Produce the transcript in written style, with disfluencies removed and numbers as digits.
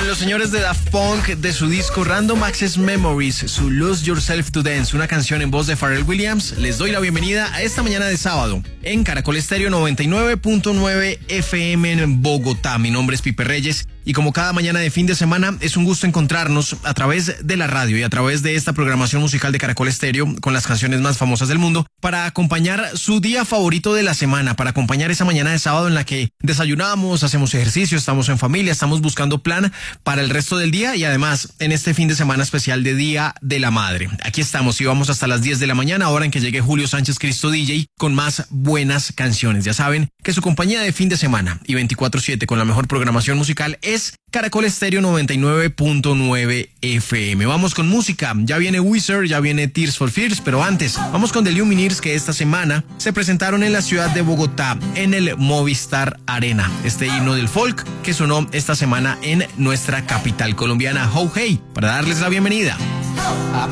Con los señores de Daft Punk, de su disco Random Access Memories, su Lose Yourself to Dance, una canción en voz de Pharrell Williams, les doy la bienvenida a esta mañana de sábado en Caracol Estéreo 99.9 FM en Bogotá. Mi nombre es Pipe Reyes y como cada mañana de fin de semana es un gusto encontrarnos a través de la radio y a través de esta programación musical de Caracol Estéreo con las canciones más famosas del mundo para acompañar su día favorito de la semana, para acompañar esa mañana de sábado en la que desayunamos, hacemos ejercicio, estamos en familia, estamos buscando plan para el resto del día y además en este fin de semana especial de Día de la Madre. Aquí estamos y vamos hasta las 10 de la mañana, hora en que llegue Julio Sánchez Cristo DJ con más buenas canciones. Ya saben que su compañía de fin de semana y 24/7 con la mejor programación musical es Caracol Estéreo 99.9 FM. Vamos con música. Ya viene Wizard, ya viene Tears for Fears, pero antes vamos con The Lumineers, que esta semana se presentaron en la ciudad de Bogotá en el Movistar Arena. Este himno del folk que sonó esta semana en nuestra capital colombiana. Ho Hey, para darles la bienvenida.